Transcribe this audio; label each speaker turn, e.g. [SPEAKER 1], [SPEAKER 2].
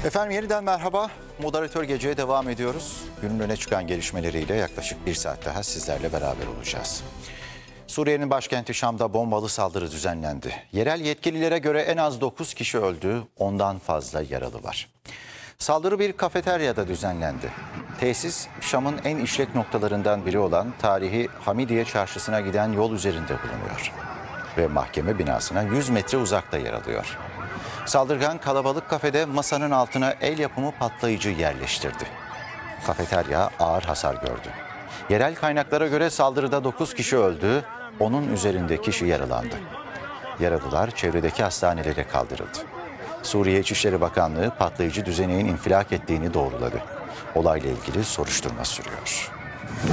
[SPEAKER 1] Efendim yeniden merhaba. Moderatör geceye devam ediyoruz. Günün öne çıkan gelişmeleriyle yaklaşık bir saat daha sizlerle beraber olacağız. Suriye'nin başkenti Şam'da bombalı saldırı düzenlendi. Yerel yetkililere göre en az 9 kişi öldü, ondan fazla yaralı var. Saldırı bir kafeteryada düzenlendi. Tesis, Şam'ın en işlek noktalarından biri olan tarihi Hamidiye Çarşısı'na giden yol üzerinde bulunuyor. Ve mahkeme binasına 100 metre uzakta yer alıyor. Saldırgan kalabalık kafede masanın altına el yapımı patlayıcı yerleştirdi. Kafeterya ağır hasar gördü. Yerel kaynaklara göre saldırıda 9 kişi öldü, onun üzerinde kişi yaralandı. Yaralılar çevredeki hastanelere kaldırıldı. Suriye İçişleri Bakanlığı patlayıcı düzeneğin infilak ettiğini doğruladı. Olayla ilgili soruşturma sürüyor.